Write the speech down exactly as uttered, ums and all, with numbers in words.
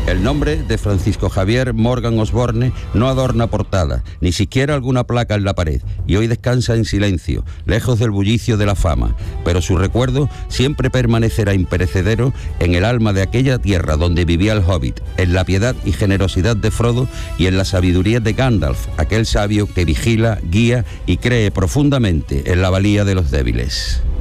El nombre de Francisco Javier Morgan Osborne no adorna portada, ni siquiera alguna placa en la pared, y hoy descansa en silencio, lejos del bullicio de la fama, pero su recuerdo siempre permanecerá imperecedero en el alma de aquella tierra donde vivía el Hobbit, en la piedad y generosidad de Frodo y en la sabiduría de Gandalf, aquel sabio que vigila, guía y cree profundamente en la valía de los débiles.